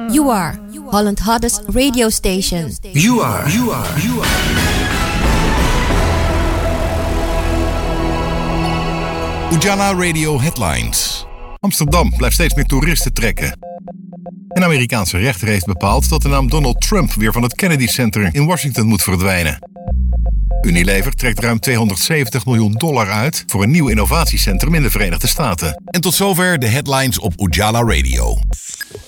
You are Holland hottest radio station. You are. Ujala Radio Headlines. Amsterdam blijft steeds meer toeristen trekken. Een Amerikaanse rechter heeft bepaald dat de naam Donald Trump weer van het Kennedy Center in Washington moet verdwijnen. Unilever trekt ruim $270 miljoen uit voor een nieuw innovatiecentrum in de Verenigde Staten. En tot zover de headlines op Ujala Radio.